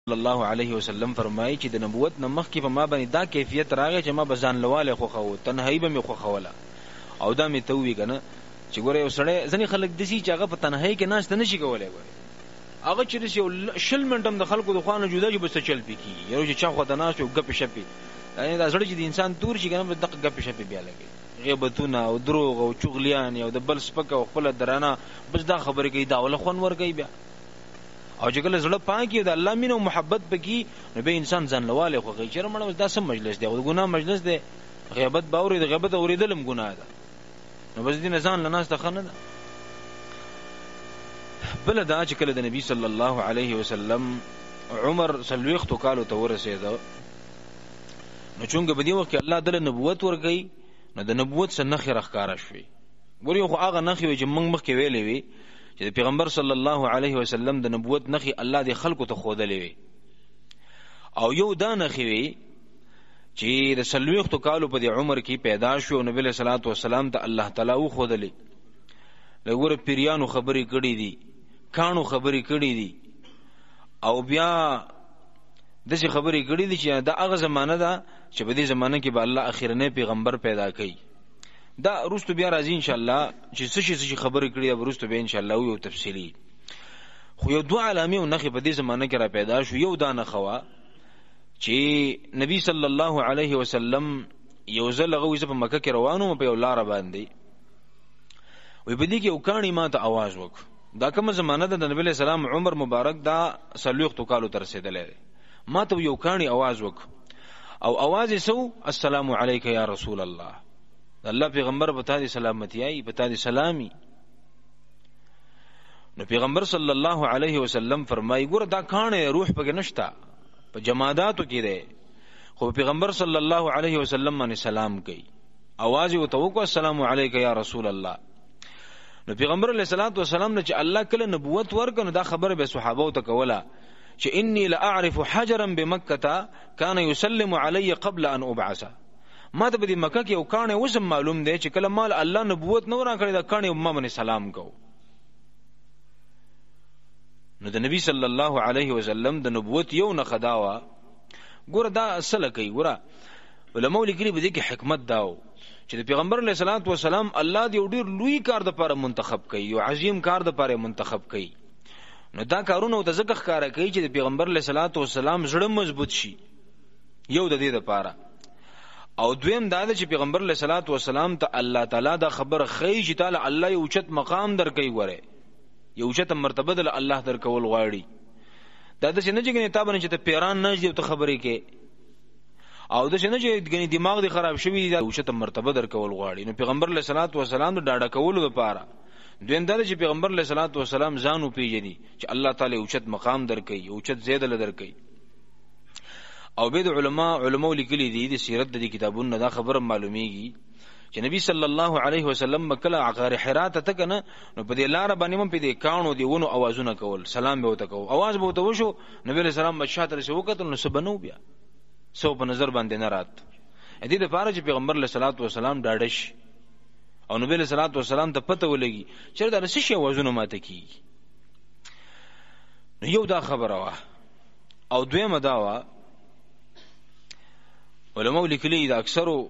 صلی الله علیه وسلم فرمایي چې د نبوت نه مخکې په ما باندې دا کیفیت راغی چې ما بزان لواله خو خو تنهایی به می خو خوله او دا می ته وی کنه چې ګوره یو سړی ځنی خلک دسی چې هغه په تنهایی کې ناست نه شي کولای هغه چې یو شل منټم د خلکو د خوانه جدا چې بس چل پکی یو چې چا خو د ناس او غپ شپي دا سړی چې د انسان تور شي کنه د غپ شپي بیا لګي غیبتونه او دروغ او چغلیان او د بل سپک او خپل درانه بس دا خبره کوي دا ول خون ور کوي بیا او چې کله زړه پاکي د الله مين او محبت پکې نو به انسان ځان لواله خو غیچره مړ دا سم مجلس دی او ګناه مجلس دی غیبت باوري د غیبت اوریدلم ګناه ده نو بس دې نه ځان لناس ته خنه ده بل دا چې کله د نبی صلی الله علیه وسلم عمر سلويختو کالو ته ورسېده نو چونګه په دې وخت کې الله دله نبوت ورګي نو د نبوت څخه نخې راخکاره شوې ګوري خو هغه نخې چې موږ مخکې ویلې وي چې د پیغمبر صلی الله علیه وسلم د نبوت نخې الله د خلکو ته خودلې وي او یو دا نخې وي چې د سلويختو کالو په دې عمر کې پیدا شو نبی له صلوات و سلام ته الله تعالی و خودلې لګوره پیریانو خبرې کړې دي کانو خبرې کړې دي او بیا دغه خبرې کړې دي چې دا هغه زمانہ ده چې په دې زمانہ کې به الله اخیرنه پیغمبر پیدا کړي دا روستو بیا راځي ان شاء الله چې څه خبرې کړې ده روستو به ان شاء الله یو تفصیلی خو یو دوه علامې او نخې په دې زمانہ کې را پیدا شو یو دا نخوا چې نبی صلی الله علیه وسلم یو ځل هغه په مکه کې روانو په یو لار باندې وي په دې کې یو کاڼي ما ته आवाज وکړ دا کومه زمانہ ده د نبی له سلام عمر مبارک دا سلوختو کالو تر رسیدلې ما ته یو کاڼي आवाज وکړ او आवाज یې سو السلام علیک یا رسول الله الله پیغمبر په تاسو سلامتی ای په تاسو سلامي نو پیغمبر صلی الله علیه وسلم فرمایي ګوره دا کاڼي روح پکې نشتا په جماداتو کې ده خو پیغمبر صلی الله علیه وسلم باندې سلام کوي आवाज یې وتوکو السلام علیک یا رسول الله نو پیغمبر علیه الصلاۃ والسلام نه چې الله کله نبوت ورکړ دا خبره به صحابه ته کوله چې انی لاعرف حجرا بمکه کان یسلم علی قبل ان ابعث ما ته په مکه کې یو کانه وسم معلوم دی چې کله مال الله نبوت نو را کړی دا کانه ما باندې سلام کو نو د نبی صلی الله علیه وسلم د نبوت یو نه خداوا ګور دا اصله کوي ګور علماء لیکلي به دي کې حکمت داو چې د پیغمبر علیه الصلاۃ والسلام الله دې ډیر لوی کار د لپاره منتخب کړي یو عظیم کار د لپاره منتخب کړي نو دا کارونه د زکه ښکارا کوي چې د پیغمبر علیه الصلاۃ والسلام زړه مضبوط شي یو د دې لپاره او دویم دا چې پیغمبر علیه الصلاۃ والسلام ته الله تعالی دا خبر خی چې تعالی الله یو اوچت مقام درکې وره یو اوچت مرتبه د الله درکول غواړي دا د څنګه چې کتابونه چې ته پیران نه دي ته خبرې کې او د څنګه چې غني دماغ دی خراب شوی دا اوچت مرتبه درکول غواړي نو پیغمبر علیه الصلاۃ والسلام د ډاډه کولو لپاره دویم دا چې پیغمبر علیه الصلاۃ والسلام ځانو پیژني چې الله تعالی اوچت مقام درکې اوچت زیاده درکې او به د علماء لیکلي دي د سیرت د کتابونو دا خبره معلومیږي چې نبی صلی الله علیه وسلم مکه غار حرا ته کنه نو په دې لار باندې هم په دې کانو دی ونو आवाजونه کول سلام به وته کو आवाज به وته وشو نبی علیہ السلام بشات رسو وکړل نو سبنو بیا سو په نظر باندې نه رات دې د پاره چې پیغمبر علیہ الصلوۃ والسلام ډاډش او نبی علیہ الصلوۃ والسلام ته پته ولګي چې دا رسې شی आवाजونه ماته کی یو دا خبره وا او دویمه دا وا علماء لیکلي دا اکثرو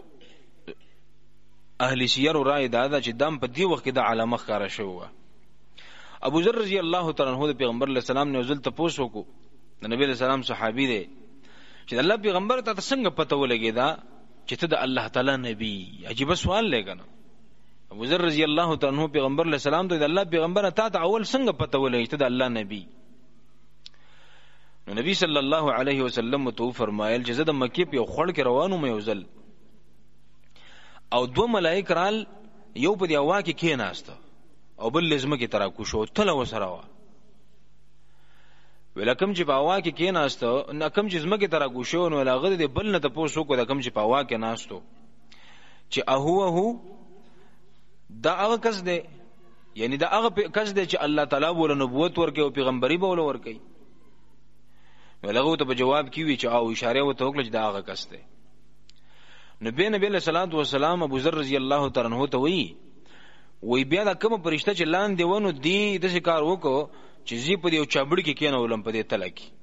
اهل سیر رائے دا چې دم په دی وخت کې د علامه ښکارا شو ابو ذر رضی الله تعالی عنہ د پیغمبر علیہ السلام نه وزل تاسو کو د نبی علیہ السلام صحابي دی چې الله پیغمبر ته څنګه پته ولګی دا چې ته د الله تعالی نبی عجیب سوال لګنه ابو ذر رضی الله تعالی عنہ پیغمبر علیہ السلام ته د الله پیغمبر ته اول څنګه پته ولګی ته د الله نبی نو نبی صلی الله علیه وسلم تو فرمایل چې زه د مکې په خړ کې روانو مې وزل او دو ملائک رال یو په دی هوا کې کېناسته او بل لزمه کې ترا کو شو تل وسره وا ولکم چې په هوا کې کېناسته نه کم چې زمه کې ترا کو شو نو لاغه دې بل نه تاسو کو د کم چې په هوا کې ناستو چې هو دا هغه کس دی یعنی دا هغه کس دی چې الله تعالی ول نبوت ورکې او پیغمبري به ول ورکې ولغه ته په جواب کې وی چې او اشاره وته وکړه چې دا هغه کس دی نبی علیہ الصلوۃ والسلام ابو ذر رضی الله تعالی عنہ ته وی بیا دا کوم پرشته چې لاندې ونه دی د ښکار وکړو چې زی په یو چابړ کې کېنولم په دې تل کې